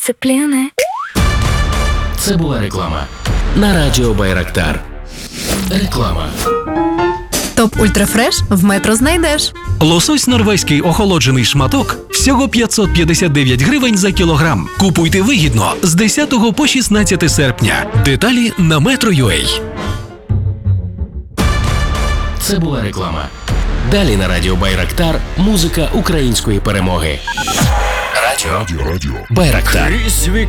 Цепліне. Це була реклама. На радіо Байрактар. Реклама. Топ Ультрафреш в Метро знайдеш. Лосось норвезький охолоджений шматок всього 559 гривень за кілограм. Купуйте вигідно з 10 по 16 серпня. Деталі на Metro.ua. Це була реклама. Далі на радіо Байрактар музика української перемоги. Радіо Байрактар. Крізь віки